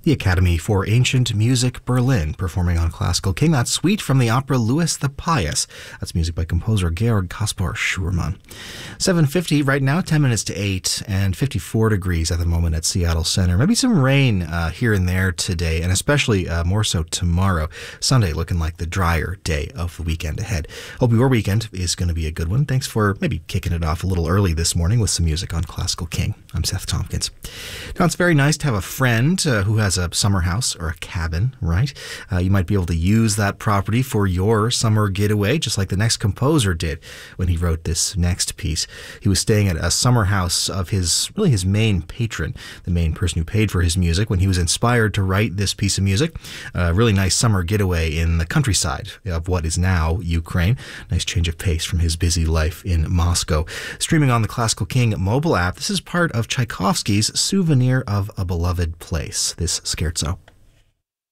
The Academy for Ancient Music Berlin, performing on Classical King. That suite from the opera Louis the Pious. That's music by composer Georg Kaspar Schurmann. 7:50 right now, 10 minutes to 8, and 54 degrees at the moment at Seattle Center. Maybe some rain here and there today, and especially more so tomorrow. Sunday looking like the drier day of the weekend ahead. Hope your weekend is going to be a good one. Thanks for maybe kicking it off a little early this morning with some music on Classical King. I'm Seth Tompkins. Now, it's very nice to have a friend who has a summer house or a cabin, right? You might be able to use that property for your summer getaway, just like the next composer did when he wrote this next piece. He was staying at a summer house of his main patron, the main person who paid for his music, when he was inspired to write this piece of music. A really nice summer getaway in the countryside of what is now Ukraine. Nice change of pace from his busy life in Moscow. Streaming on the Classical King mobile app, this is part of Tchaikovsky's Souvenir of a Beloved Place, this scherzo.